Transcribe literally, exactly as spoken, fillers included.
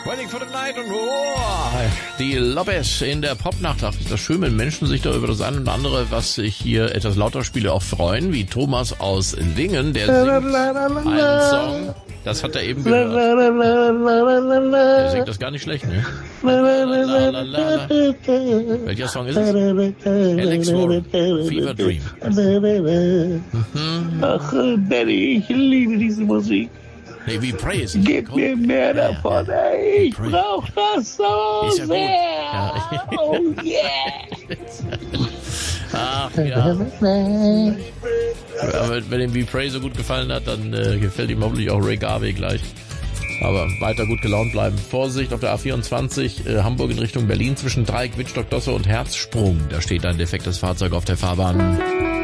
Waiting for the night und oh, die Lopez in der Popnacht. Ach, ist das schön, wenn Menschen sich da über das eine und andere, was ich hier etwas lauter spiele, auch freuen, wie Thomas aus Lingen, der singt einen Song, das hat er eben gehört. Der singt das gar nicht schlecht, ne? Welcher Song ist es? Alex Warren, Fever Dream. Mhm. Ach, Benny, ich liebe diese Musik. Nee, wie Praise. Gib mir mehr ja, davon, ja. ey. Ich brauch das so Ist ja sehr. Ja. Oh yeah. Ach ja. Aber wenn ihm wie Pray so gut gefallen hat, dann äh, gefällt ihm hoffentlich auch Ray Garvey gleich. Aber weiter gut gelaunt bleiben. Vorsicht auf der A vierundzwanzig, äh, Hamburg in Richtung Berlin zwischen Dreieck, Wittstock, Dosse und Herzsprung. Da steht ein defektes Fahrzeug auf der Fahrbahn.